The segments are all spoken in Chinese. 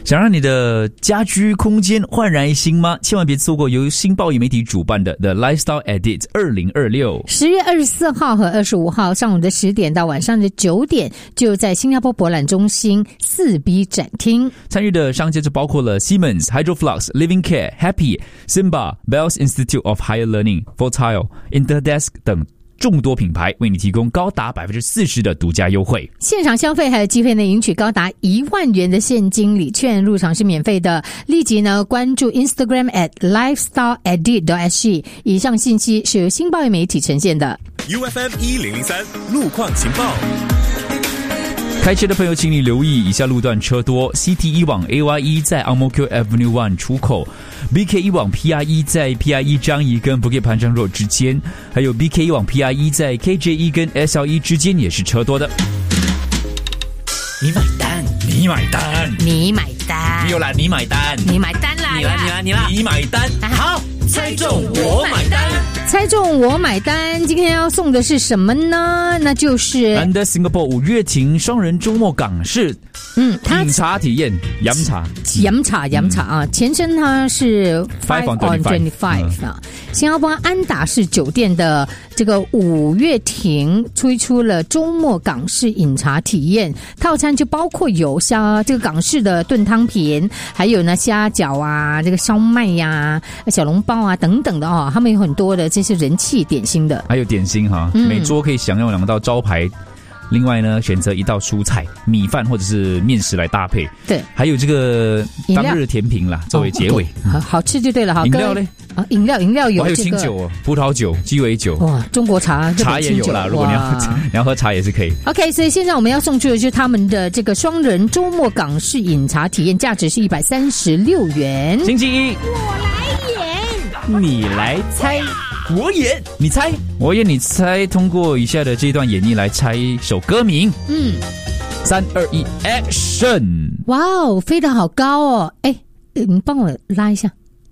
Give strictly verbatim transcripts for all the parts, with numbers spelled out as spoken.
想让你的家居空间焕然一新吗？千万别错过由新报业媒体主办的 The Lifestyle Edit 二零二六， 十月二十四号和二十五号上午的十点到晚上的九点，就在新加坡博览中心四 B 展厅。 参与的商家就包括了 Siemens、Hydroflux、Living Care、Happy、Simba、Bells Institute of Higher Learning、Fortile、Interdesk 等众多品牌，为你提供高达 百分之四十 的独家优惠。 现场消费还有机会呢，赢取高达一万元的现金礼券，入场是免费的。立即呢关注 Instagram at lifestyle edit dot s g。以上信息是由新报业媒体呈现的。 U F M 一零零三路况情报。 开车的朋友请你留意以下路段车多 ：C T 一往 A Y 一在 Ang Mo Kio Avenue One 出口 ；B K 一往 P I 一在 P I 一樟宜跟 Bukit Panjang Road 之间，还有 B K 一往 P I 一在 K J 一跟 S L 一之间也是车多的。 你买单， 你买单， 你买单， 没有啦，你买单， 你买单啦， 你啦你啦你啦， 你买单， 好，猜中我买单。 猜中我买单，今天要送的是什么呢？那就是 Under Singapore 五月亭双人周末港式嗯，它饮茶体验，饮茶， 饮茶，饮茶啊！前身它是 Five on twenty-five 啊。新加坡安达仕酒店的这个五月亭推出了周末港式饮茶体验套餐，就包括有像这个港式的炖汤品，还有呢虾饺啊、这个烧麦呀、啊、小笼包啊等等的哦。他们有很多的这些人气点心的， 还有点心哈， 嗯、 每桌可以享用两道招牌。另外呢，选择一道蔬菜、米饭或者是面食来搭配。 对， 还有这个当日甜品啦，作为结尾。 哦、好, 好吃就对了。好， 饮料嘞？ 啊，饮料饮料有、这个、 还有清酒哦，葡萄酒、鸡尾酒。 哇，中国茶、 茶也有啦。如果你要你要喝茶也是可以。 OK， 所以现在我们要送出的就是他们的这个双人周末港式饮茶体验，价值是一百三十六元。 星期一， 我来演， 你来猜。我演，你猜；我演，你猜。通过以下的这一段演绎来猜一首歌名。 嗯， 三二一 ，Action！ 哇哦，飞得好高哦！哎，你帮我拉一下。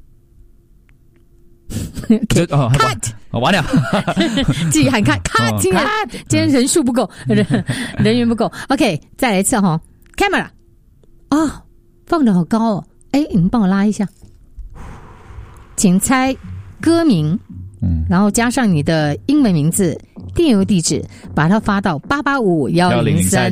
okay, 哦 cut， 哦，完了， 自己喊 cut cut， 今天今天人数不够，人人员不够。OK， 再来一次哈、哦、，Camera， 哦，放得好高哦！哎，你帮我拉一下，请猜歌名。嗯，然后加上你的英文名字、电邮地址，把它发到八八五幺零三。